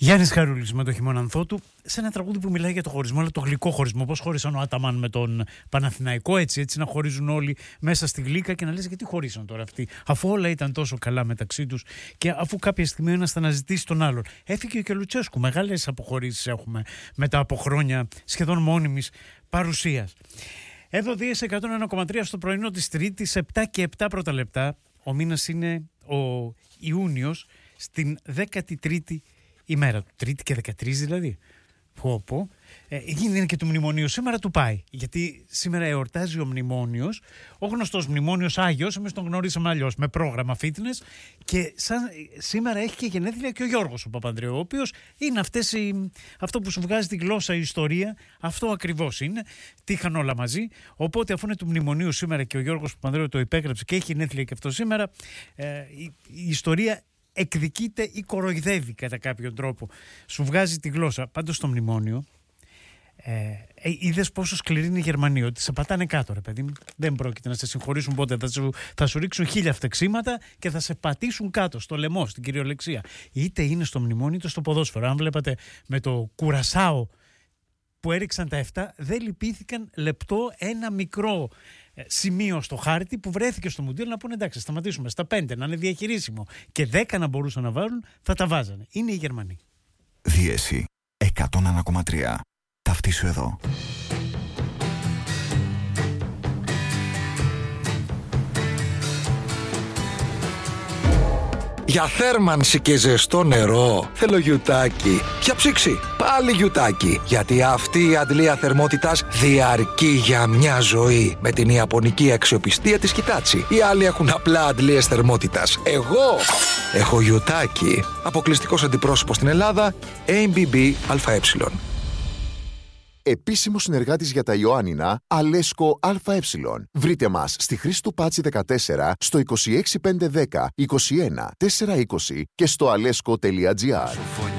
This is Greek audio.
Γιάννης Χαρούλης με το Χειμώνανθό του, σε ένα τραγούδι που μιλάει για το χωρισμό, αλλά το γλυκό χωρισμό. Πώς χώρισαν ο Αταμάν με τον Παναθηναϊκό, έτσι να χωρίζουν όλοι μέσα στη γλύκα και να λες γιατί χωρίσαν τώρα αυτοί, αφού όλα ήταν τόσο καλά μεταξύ τους και αφού κάποια στιγμή ο ένας θα αναζητήσει τον άλλον. Έφυγε και ο Λουτσέσκου. Μεγάλες αποχωρήσεις έχουμε μετά από χρόνια σχεδόν μόνιμης παρουσίας. Εδώ 101,3 στο πρωινό της Τρίτης, 7 και 7 πρώτα λεπτά. Ο μήνας είναι ο Ιούνιος, στην 13η ημέρα του. Τρίτη και 13 δηλαδή. Είναι και του μνημονίου. Σήμερα του πάει. Γιατί σήμερα εορτάζει ο μνημόνιος, ο γνωστός μνημόνιος Άγιος. Εμείς τον γνωρίσαμε αλλιώς, με πρόγραμμα fitness. Και σήμερα έχει και γενέθλια και ο Γιώργος ο Παπανδρέου, ο οποίος είναι αυτό που σου βγάζει τη γλώσσα, η ιστορία. Αυτό ακριβώς είναι. Τι είχαν όλα μαζί. Οπότε, αφού είναι του μνημονίου σήμερα και ο Γιώργος Παπανδρέου το υπέγραψε και έχει γενέθλια και αυτό σήμερα, η ιστορία εκδικείται ή κοροϊδεύει κατά κάποιον τρόπο. Σου βγάζει τη γλώσσα. Πάντως στο μνημόνιο είδες πόσο σκληρή είναι η Γερμανία, ότι σε πατάνε κάτω, ρε παιδί μου. Δεν πρόκειται να σε συγχωρήσουν ποτέ. Θα σου ρίξουν 1000 φτεξίματα και θα σε πατήσουν κάτω στο λαιμό, στην κυριολεξία. Είτε είναι στο μνημόνιο είτε στο ποδόσφαιρο. Αν βλέπατε με το Κουρασάο που έριξαν τα 7, δεν λυπήθηκαν λεπτό ένα μικρό σημείο στο χάρτη που βρέθηκε στο Μουντιάλ να πούνε εντάξει, σταματήσουμε στα 5, να είναι διαχειρίσιμο. Και 10 να μπορούσαν να βάλουν, θα τα βάζανε. Είναι οι Γερμανοί. Δίεση 101,3. Ταυτίσου εδώ. Για θέρμανση και ζεστό νερό θέλω γιουτάκι. Για ψήξη πάλι γιουτάκι. Γιατί αυτή η αντλία θερμότητας διαρκεί για μια ζωή. Με την ιαπωνική αξιοπιστία της Hitachi. Οι άλλοι έχουν απλά αντλίες θερμότητας. Εγώ έχω γιουτάκι. Αποκλειστικός αντιπρόσωπος στην Ελλάδα, ABB ΑΕ. Επίσημο συνεργάτης για τα Ιωάννινα, Αλέσκο ΑΕ. Βρείτε μας στη Χρήστου Πάτσι 14, στο 26510 21 420 και στο alesco.gr.